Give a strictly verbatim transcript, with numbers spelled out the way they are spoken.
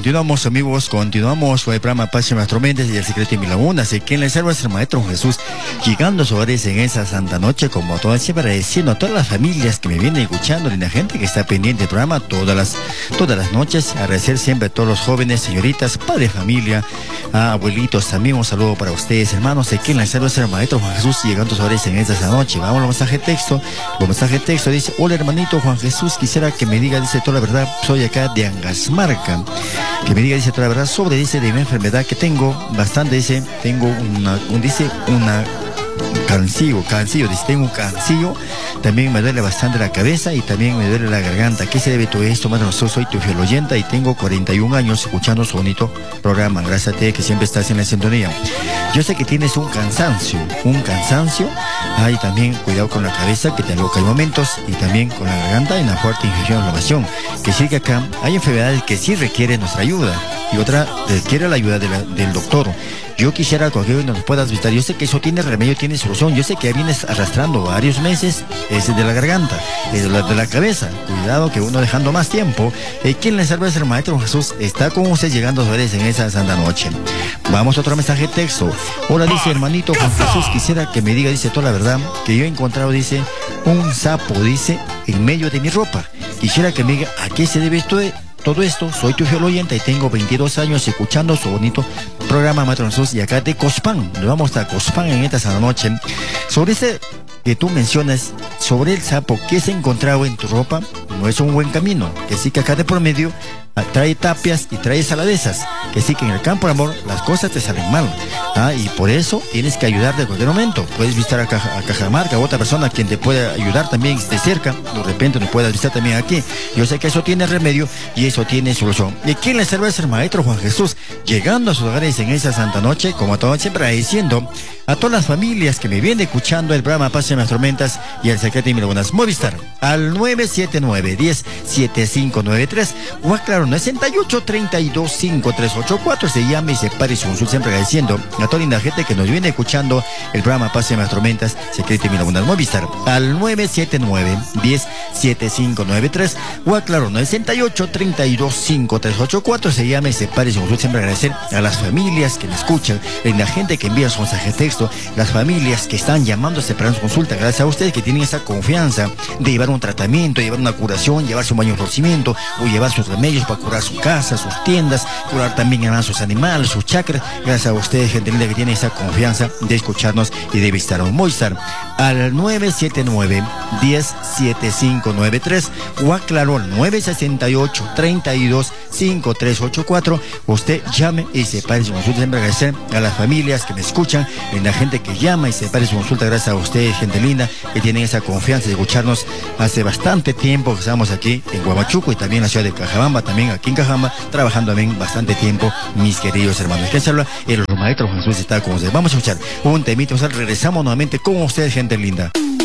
continuamos, amigos, continuamos con el programa Paz y Nuestro Mentes y el secreto de mi laguna. Así que en la selva es el Maestro Jesús, llegando a sus hogares en esa santa noche, como todo siempre agradeciendo a todas las familias que me vienen escuchando, y la gente que está pendiente del programa todas las, todas las noches. Agradecer siempre a todos los jóvenes, señoritas, padres de familia, a abuelitos también. Un saludo para ustedes, hermanos. Aquí en la selva es el Maestro Juan Jesús, llegando a sus hogares en esa noche. Vamos al mensaje de texto. El mensaje de texto dice: hola, hermanito Juan Jesús, quisiera que me diga, dice, toda la verdad. Soy acá de Angasmarca. Que me diga, dice, toda la verdad sobre, dice, de mi enfermedad que tengo bastante, dice, tengo una, un, dice, una cancillo, cancillo, dice, tengo un cancillo, también me duele bastante la cabeza y también me duele la garganta. ¿Qué se debe todo esto? Bueno, yo soy tu fiel oyente y tengo cuarenta y un años escuchando su bonito programa. Gracias a ti que siempre estás en la sintonía. Yo sé que tienes un cansancio, un cansancio, ah, y también cuidado con la cabeza, que te aloca en momentos, y también con la garganta y una fuerte infección, inflamación. Que sí que acá hay enfermedades que sí requieren nuestra ayuda y otra requiere la ayuda de la, del doctor. Yo quisiera que nos puedas visitar. Yo sé que eso tiene remedio, tiene solución. Yo sé que vienes arrastrando varios meses ese de la garganta, de la, de la cabeza. Cuidado que uno dejando más tiempo. Eh, ¿Quién le salva? Es el Maestro Jesús. Está con usted llegando a ustedes en esa santa noche. Vamos a otro mensaje de texto. Hola, dice, hermanito Juan Jesús, quisiera que me diga, dice, toda la verdad, que yo he encontrado, dice, un sapo, dice, en medio de mi ropa. Quisiera que me diga a qué se debe esto de todo esto. Soy tu fiel oyente y tengo veintidós años escuchando su bonito programa Maestro Jesús, y acá de Cospán. Nos vamos a Cospán en esta sana noche. Sobre ese que tú mencionas, sobre el sapo que se ha encontrado en tu ropa, no es un buen camino. Que sí que acá de por medio trae tapias y trae saladezas. Que sí que en el campo de amor las cosas te salen mal, ¿ah? Y por eso tienes que ayudar de cualquier momento. Puedes visitar a, Caja, a Cajamarca, a otra persona quien te pueda ayudar también de cerca. De repente nos puedas visitar también aquí. Yo sé que eso tiene remedio y eso tiene solución. Y aquí en la selva es el Maestro Juan Jesús, llegando a sus hogares en esa santa noche, como todo siempre agradeciendo a todas las familias que me vienen escuchando el programa Paz en las Tormentas y el secreto de mil buenas. Movistar al nueve siete nueve, diez, siete cinco nueve tres, o a claro nueve ocho, treinta y dos, cinco tres ocho cuatro. Se llama y se pare y su consulta, siempre agradeciendo a toda linda gente que nos viene escuchando el programa Paz en las Tormentas, secreto de mil buenas. Movistar al nueve siete nueve, diez, siete cinco nueve tres, o a claro nueve ocho, treinta y dos, cinco tres ocho cuatro. Se llama y se pare y su consulta, siempre agradecer a las familias que me escuchan, a la gente que envía su mensaje de texto, las familias que están llamándose para su consulta. Gracias a ustedes que tienen esa confianza de llevar un tratamiento, llevar una curación, llevar su baño de fortalecimiento o llevar sus remedios para curar su casa, sus tiendas, curar también a sus animales, sus chakras. Gracias a ustedes, gente linda, que tiene esa confianza de escucharnos y de visitar un Movistar al nueve siete nueve, diez, siete cinco nueve tres, o a claro al nueve seis ocho, treinta y dos, cinco tres ocho cuatro. Usted llame y se pare su consulta. Siempre agradecer a las familias que me escuchan, a la gente que llama y se pare su consulta. Gracias a ustedes, gente linda, que tienen esa confianza de escucharnos. Hace bastante tiempo que estamos aquí en Huamachuco y también en la ciudad de Cajabamba, también aquí en Cajabamba, trabajando también bastante tiempo, mis queridos hermanos. ¿Quién se habla? El Maestro Jesús está con ustedes. Vamos a escuchar un temita, o sea, regresamos nuevamente con ustedes, gente linda.